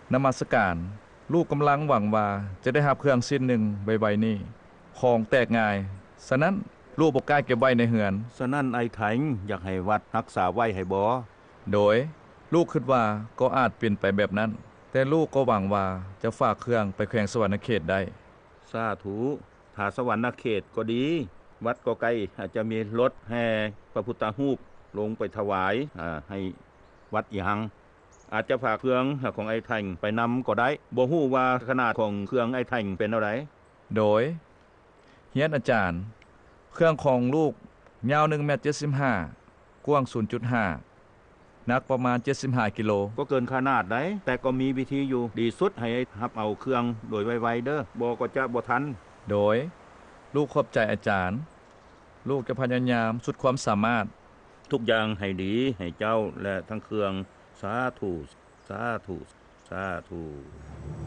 นมัสการลูกกำลังหวังว่าจะได้รับเครื่องชิ้นหนึ่งไวๆนี้ของแตกง่ายฉะนั้นลูกบ่กล้าเก็บไว้ในเฮือนฉะนั้นไอ้ไถงอยากให้วัดรักษาไว้ให้บ่โดยลูกคิดว่าก็อาจเป็นไปแบบนั้นแต่ลูกก็หวังว่าจะฝากเครื่องไปแขวงสวรรณเขตได้สาธุถ้าสวรรณเขตก็ดีวัดก็ไกลอาจจะมีรถแห่พระพุทธรูปลงไปถวายให้วัดอีหังอาจจะฝากเครื่องของไอ้ไถงไปนําก็ได้บ่ฮู้ว่าขนาดของเครื่องไอ้ไถงเป็นเท่าใดโดยเฮียนอาจารย์เครื่องของลูกยาว1.75 เมตรกว้าง 0.5 หนักประมาณ75กิโลก็เกินขนาดได้แต่ก็มีวิธีอยู่ดีสุดให้รับเอาเครื่องโดยไวๆเด้อบ่ก็จะบ่ทันโดยลูกขอบใจอาจารย์ลูกจะพยายามสุดความสามารถทุกอย่างให้ดีให้เจ้าและทั้งเครื่องสาธุสาธุสาธุ